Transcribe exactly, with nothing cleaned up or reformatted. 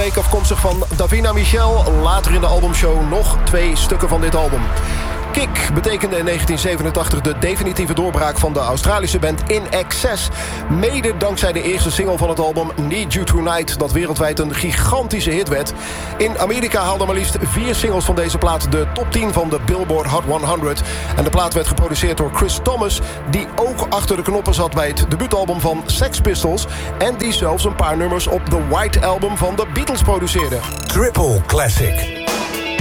week afkomstig van Davina Michel. Later in de albumshow nog twee stukken van dit album. Kick betekende in negentien zevenentachtig de definitieve doorbraak van de Australische band In Excess. Mede dankzij de eerste single van het album Need You Tonight, dat wereldwijd een gigantische hit werd. In Amerika haalden maar liefst vier singles van deze plaat de top tien van de Billboard Hot honderd. En de plaat werd geproduceerd door Chris Thomas, die ook achter de knoppen zat bij het debuutalbum van Sex Pistols en die zelfs een paar nummers op The White Album van de Beatles produceerde. Triple Classic.